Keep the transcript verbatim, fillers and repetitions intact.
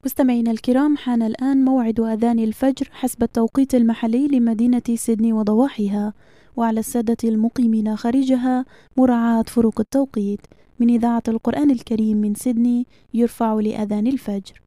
مستمعينا الكرام، حان الآن موعد أذان الفجر حسب التوقيت المحلي لمدينة سيدني وضواحيها، وعلى السادة المقيمين خارجها مراعاة فروق التوقيت. من إذاعة القرآن الكريم من سيدني يرفع لأذان الفجر.